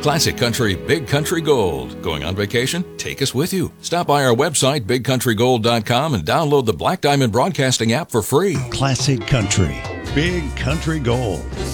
Classic Country, Big Country Gold. Going on vacation? Take us with you. Stop by our website, bigcountrygold.com, and download the Black Diamond Broadcasting app for free. Classic Country, Big Country Gold.